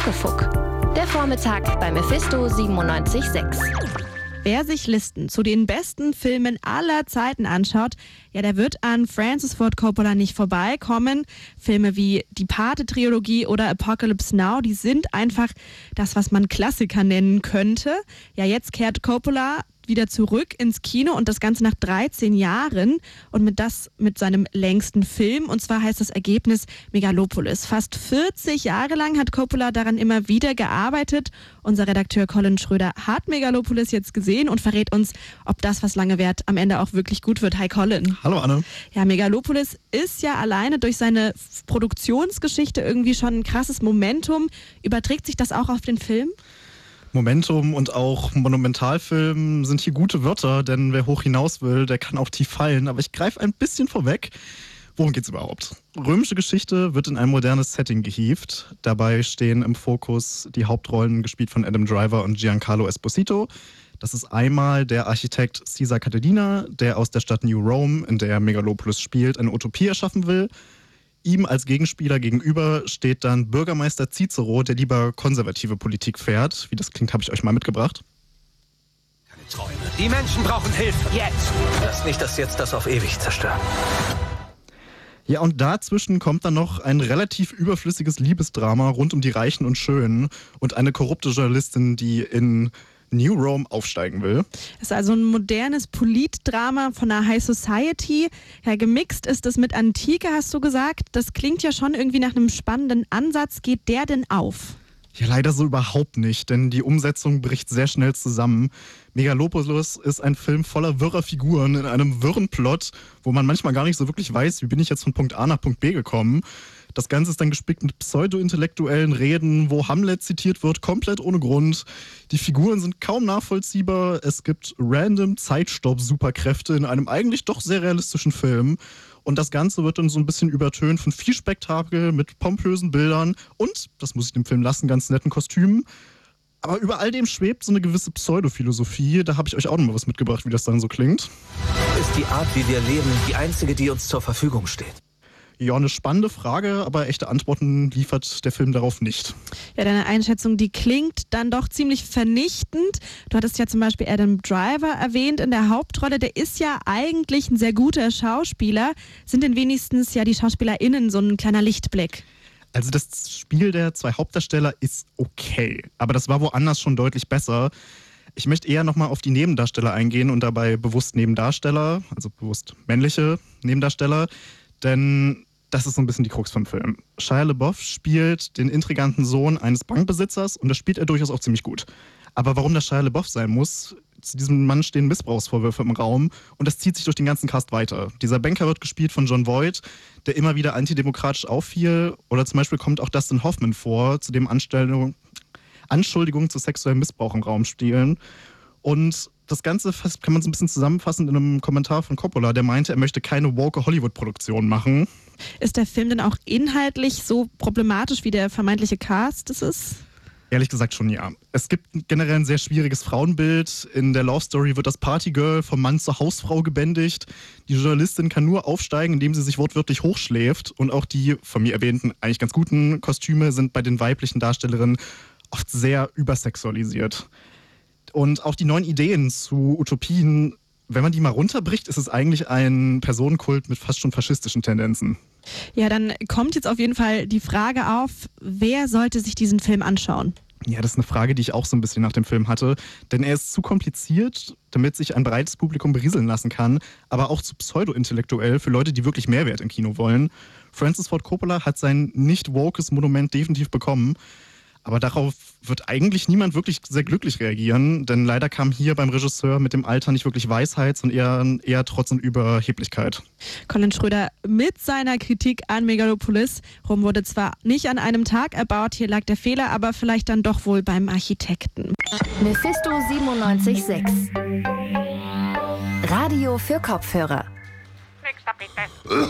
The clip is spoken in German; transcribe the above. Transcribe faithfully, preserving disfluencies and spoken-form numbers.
Muckefuck. Der Vormittag bei Mephisto siebenundneunzig Komma sechs. Wer sich Listen zu den besten Filmen aller Zeiten anschaut, ja, der wird an Francis Ford Coppola nicht vorbeikommen. Filme wie die Pate-Trilogie oder Apocalypse Now, die sind einfach das, was man Klassiker nennen könnte. Ja, jetzt kehrt Coppola wieder zurück ins Kino und das Ganze nach dreizehn Jahren und mit das mit seinem längsten Film, und zwar heißt das Ergebnis Megalopolis. Fast vierzig Jahre lang hat Coppola daran immer wieder gearbeitet. Unser Redakteur Colin Schröder hat Megalopolis jetzt gesehen und verrät uns, ob das, was lange währt, am Ende auch wirklich gut wird. Hi Colin. Hallo Anne. Ja, Megalopolis ist ja alleine durch seine Produktionsgeschichte irgendwie schon ein krasses Momentum. Überträgt sich das auch auf den Film? Momentum und auch Monumentalfilm sind hier gute Wörter, denn wer hoch hinaus will, der kann auch tief fallen. Aber ich greife ein bisschen vorweg. Worum geht's überhaupt? Römische Geschichte wird in ein modernes Setting gehievt. Dabei stehen im Fokus die Hauptrollen, gespielt von Adam Driver und Giancarlo Esposito. Das ist einmal der Architekt Caesar Catilina, der aus der Stadt New Rome, in der Megalopolis spielt, eine Utopie erschaffen will. Ihm als Gegenspieler gegenüber steht dann Bürgermeister Cicero, der lieber konservative Politik fährt. Wie das klingt, habe ich euch mal mitgebracht. Keine Träume. Die Menschen brauchen Hilfe. Jetzt. Lass nicht das jetzt das auf ewig zerstören. Ja, und dazwischen kommt dann noch ein relativ überflüssiges Liebesdrama rund um die Reichen und Schönen und eine korrupte Journalistin, die in New Rome aufsteigen will. Das ist also ein modernes Politdrama von der High Society. Ja, gemixt ist es mit Antike, hast du gesagt. Das klingt ja schon irgendwie nach einem spannenden Ansatz. Geht der denn auf? Ja, leider so überhaupt nicht, denn die Umsetzung bricht sehr schnell zusammen. Megalopolis ist ein Film voller wirrer Figuren in einem wirren Plot, wo man manchmal gar nicht so wirklich weiß, wie bin ich jetzt von Punkt A nach Punkt B gekommen. Das Ganze ist dann gespickt mit pseudo-intellektuellen Reden, wo Hamlet zitiert wird, komplett ohne Grund. Die Figuren sind kaum nachvollziehbar. Es gibt random Zeitstopp-Superkräfte in einem eigentlich doch sehr realistischen Film. Und das Ganze wird dann so ein bisschen übertönt von viel Spektakel mit pompösen Bildern und, das muss ich dem Film lassen, ganz netten Kostümen. Aber über all dem schwebt so eine gewisse Pseudophilosophie. Da habe ich euch auch noch mal was mitgebracht, wie das dann so klingt. Ist die Art, wie wir leben, die einzige, die uns zur Verfügung steht? Ja, eine spannende Frage, aber echte Antworten liefert der Film darauf nicht. Ja, deine Einschätzung, die klingt dann doch ziemlich vernichtend. Du hattest ja zum Beispiel Adam Driver erwähnt in der Hauptrolle. Der ist ja eigentlich ein sehr guter Schauspieler. Sind denn wenigstens ja die SchauspielerInnen so ein kleiner Lichtblick? Also das Spiel der zwei Hauptdarsteller ist okay, aber das war woanders schon deutlich besser. Ich möchte eher nochmal auf die Nebendarsteller eingehen und dabei bewusst Nebendarsteller, also bewusst männliche Nebendarsteller, denn das ist so ein bisschen die Krux vom Film. Shia LaBeouf spielt den intriganten Sohn eines Bankbesitzers und das spielt er durchaus auch ziemlich gut. Aber warum das Shia LaBeouf sein muss, zu diesem Mann stehen Missbrauchsvorwürfe im Raum und das zieht sich durch den ganzen Cast weiter. Dieser Banker wird gespielt von Jon Voight, der immer wieder antidemokratisch auffiel, oder zum Beispiel kommt auch Dustin Hoffman vor, zu dem Anstellung, Anschuldigungen zu sexuellem Missbrauch im Raum stehen. Und das Ganze kann man so ein bisschen zusammenfassen in einem Kommentar von Coppola, der meinte, er möchte keine woke Hollywood-Produktion machen. Ist der Film denn auch inhaltlich so problematisch, wie der vermeintliche Cast es ist? Ehrlich gesagt schon, ja. Es gibt generell ein sehr schwieriges Frauenbild. In der Love Story wird das Partygirl vom Mann zur Hausfrau gebändigt. Die Journalistin kann nur aufsteigen, indem sie sich wortwörtlich hochschläft. Und auch die von mir erwähnten, eigentlich ganz guten Kostüme sind bei den weiblichen Darstellerinnen oft sehr übersexualisiert. Und auch die neuen Ideen zu Utopien, wenn man die mal runterbricht, ist es eigentlich ein Personenkult mit fast schon faschistischen Tendenzen. Ja, dann kommt jetzt auf jeden Fall die Frage auf, wer sollte sich diesen Film anschauen? Ja, das ist eine Frage, die ich auch so ein bisschen nach dem Film hatte. Denn er ist zu kompliziert, damit sich ein breites Publikum berieseln lassen kann, aber auch zu pseudo-intellektuell für Leute, die wirklich Mehrwert im Kino wollen. Francis Ford Coppola hat sein nicht-wokes Monument definitiv bekommen. Aber darauf wird eigentlich niemand wirklich sehr glücklich reagieren, denn leider kam hier beim Regisseur mit dem Alter nicht wirklich Weisheit, sondern eher, eher Trotz und Überheblichkeit. Colin Schröder mit seiner Kritik an Megalopolis. Rom wurde zwar nicht an einem Tag erbaut, hier lag der Fehler, aber vielleicht dann doch wohl beim Architekten. Mephisto siebenundneunzig Komma sechs. Radio für Kopfhörer. Nächster bitte.